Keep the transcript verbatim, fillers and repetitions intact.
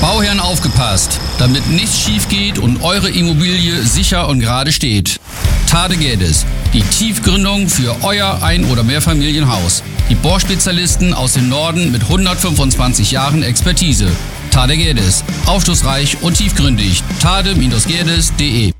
Bauherren aufgepasst, damit nichts schief geht und eure Immobilie sicher und gerade steht. Tade Geddes, die Tiefgründung für euer Ein- oder Mehrfamilienhaus. Die Bohrspezialisten aus dem Norden mit hundertfünfundzwanzig Jahren Expertise. Tade Geddes, aufschlussreich und tiefgründig. tade Geddes punkt de